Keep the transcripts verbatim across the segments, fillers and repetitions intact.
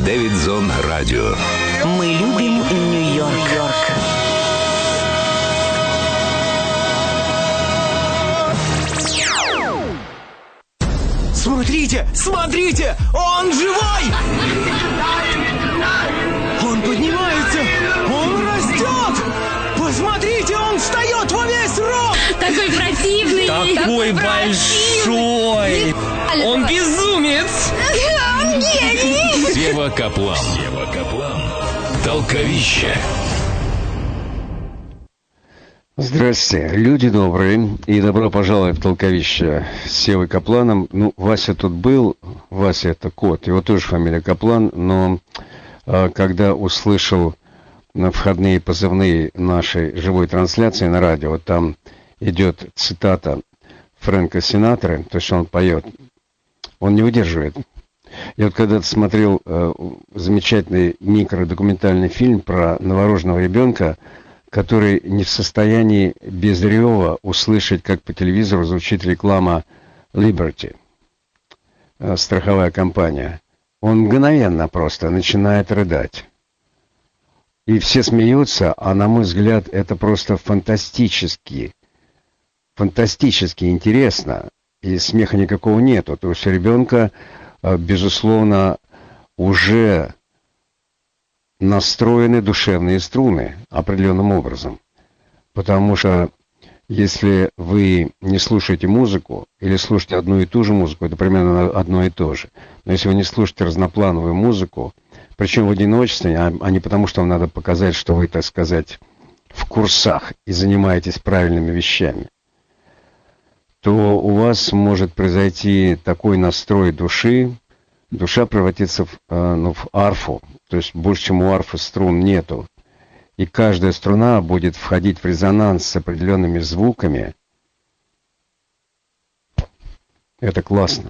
Дэвидзон Радио. Мы любим Нью-Йорк. Смотрите, смотрите, он живой! Он поднимается, он растет! Посмотрите, он встает во весь рост! Такой противный! Такой большой! Он безумец! Он гений! Сева Каплан. Сева Каплан. Толковище. Здрасте, люди добрые, и добро пожаловать в Толковище с Севой Капланом. Ну, Вася тут был, Вася это кот, его тоже фамилия Каплан, но а, когда услышал на входные позывные нашей живой трансляции на радио, там идет цитата Фрэнка Синатра, то есть он поет, он не выдерживает. Я вот когда-то смотрел э, замечательный микродокументальный фильм про новорожденного ребенка, который не в состоянии без рева услышать, как по телевизору звучит реклама Liberty, э, страховая компания. Он мгновенно просто начинает рыдать. И все смеются, а на мой взгляд, это просто фантастически, фантастически интересно. И смеха никакого нету. То есть у ребенка, безусловно, уже настроены душевные струны определенным образом. Потому что если вы не слушаете музыку, или слушаете одну и ту же музыку, это примерно одно и то же. Но если вы не слушаете разноплановую музыку, причем в одиночестве, а не потому, что вам надо показать, что вы, так сказать, в курсах и занимаетесь правильными вещами, то у вас может произойти такой настрой души, душа превратится в, э, ну, в арфу, то есть больше, чем у арфы струн нету. И каждая струна будет входить в резонанс с определенными звуками. Это классно.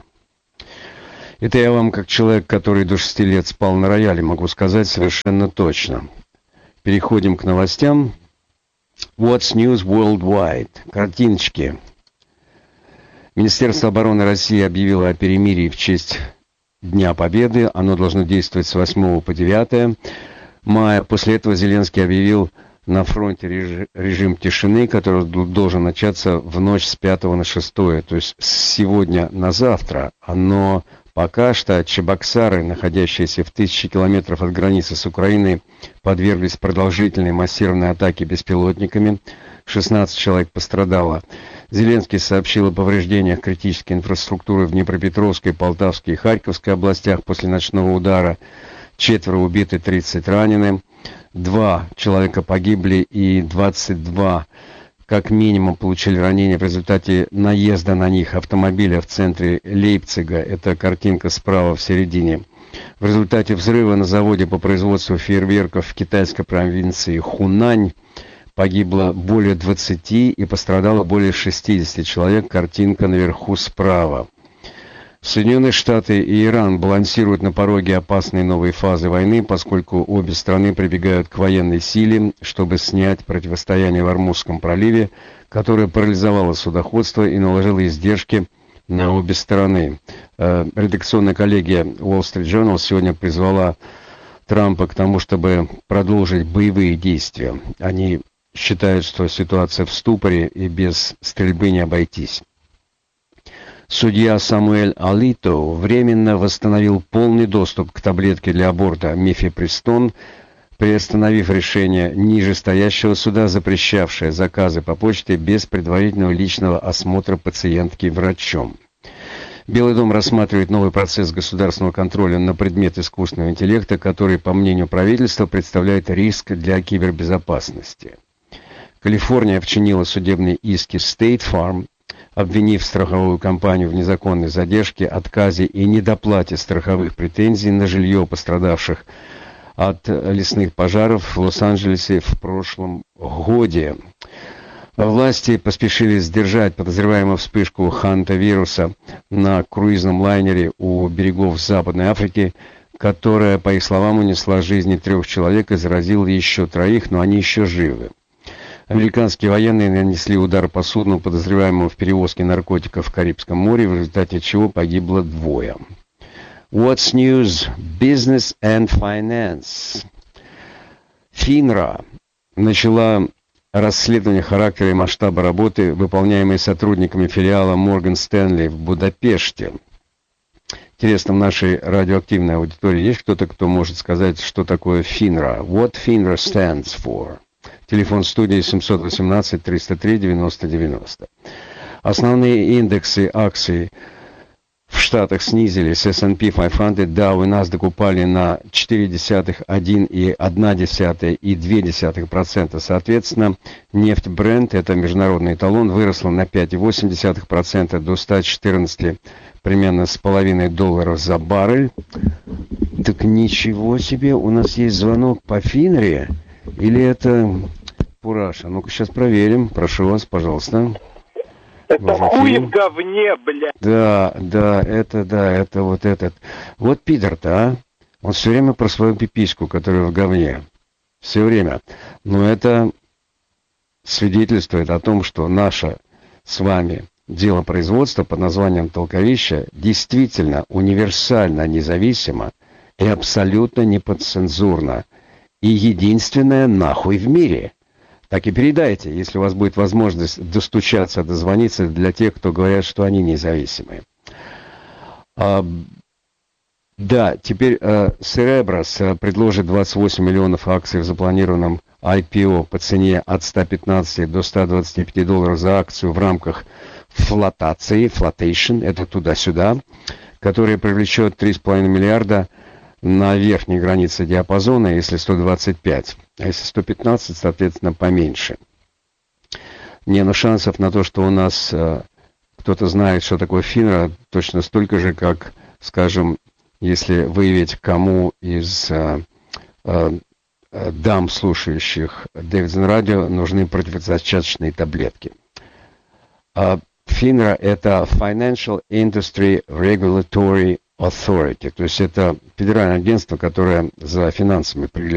Это я вам, как человек, который до шести лет спал на рояле, могу сказать совершенно точно. Переходим к новостям. What's News Worldwide? Картиночки. Министерство обороны России объявило о перемирии в честь Дня Победы. Оно должно действовать с восьмого по девятое мая. После этого Зеленский объявил на фронте режим тишины, который должен начаться в ночь с пятого на шестое, то есть с сегодня на завтра. Но пока что Чебоксары, находящиеся в тысячи километров от границы с Украиной, подверглись продолжительной массированной атаке беспилотниками. шестнадцать человек пострадало. Зеленский сообщил о повреждениях критической инфраструктуры в Днепропетровской, Полтавской и Харьковской областях после ночного удара. Четверо убиты, тридцать ранены. Два человека погибли и двадцать два как минимум получили ранения в результате наезда на них автомобиля в центре Лейпцига. Это картинка справа в середине. В результате взрыва на заводе по производству фейерверков в китайской провинции Хунань погибло более двадцати и пострадало более шестидесяти человек. Картинка наверху справа. Соединенные Штаты и Иран балансируют на пороге опасной новой фазы войны, поскольку обе страны прибегают к военной силе, чтобы снять противостояние в Ормузском проливе, которое парализовало судоходство и наложило издержки на обе стороны. Редакционная коллегия Wall Street Journal сегодня призвала Трампа к тому, чтобы продолжить боевые действия. Они считают, что ситуация в ступоре и без стрельбы не обойтись. Судья Самуэль Алито временно восстановил полный доступ к таблетке для аборта мифепристон, приостановив решение нижестоящего суда, запрещавшее заказы по почте без предварительного личного осмотра пациентки врачом. Белый дом рассматривает новый процесс государственного контроля на предмет искусственного интеллекта, который, по мнению правительства, представляет риск для кибербезопасности. Калифорния вчинила судебные иски State Farm, обвинив страховую компанию в незаконной задержке, отказе и недоплате страховых претензий на жилье пострадавших от лесных пожаров в Лос-Анджелесе в прошлом году. Власти поспешили сдержать подозреваемую вспышку ханта-вируса на круизном лайнере у берегов Западной Африки, которая, по их словам, унесла жизни трех человек и заразила еще троих, но они еще живы. Американские военные нанесли удар по судну, подозреваемому в перевозке наркотиков в Карибском море, в результате чего погибло двое. What's News Business and Finance. ФИНРА начала расследование характера и масштаба работы, выполняемой сотрудниками филиала Морган Стэнли в Будапеште. Интересно, в нашей радиоактивной аудитории есть кто-то, кто может сказать, что такое ФИНРА? What FINRA stands for? Телефон студии семьсот восемнадцать триста три девяносто девяносто. Основные индексы акций в Штатах снизились. эс энд пи пятьсот, Dow и NASDAQ упали на четыре десятых, один и одна десятая и две десятых процента. Соответственно, нефть Brent, это международный эталон, выросла на пять и восемь десятых процента до ста четырнадцати примерно с половиной долларов за баррель. Так ничего себе, у нас есть звонок по Финре? Или это Пураша? Ну-ка сейчас проверим. Прошу вас, пожалуйста. Это хуй в говне, блядь. Да, да, это, да, это вот этот. Вот пидор-то, а? Он все время про свою пипиську, которая в говне. Все время. Но это свидетельствует о том, что наше с вами дело производства под названием «Толковище» действительно универсально независимо и абсолютно неподцензурно. И единственное нахуй в мире. Так и передайте, если у вас будет возможность достучаться, дозвониться для тех, кто говорят, что они независимые. А, да, теперь а, Cerebras а, предложит двадцать восемь миллионов акций в запланированном ай пи о по цене от ста пятнадцати до ста двадцати пяти долларов за акцию в рамках флотации, flotation, это туда-сюда, которая привлечет три с половиной миллиарда на верхней границе диапазона, если сто двадцать пять, а если сто пятнадцать, соответственно, поменьше. Не, но шансов на то, что у нас э, кто-то знает, что такое ФИНРА, точно столько же, как, скажем, если выявить, кому из э, э, дам, слушающих Дэвидсон Радио, нужны противозачаточные таблетки. А ФИНРА — это Financial Industry Regulatory Authority, то есть это федеральное агентство, которое за финансами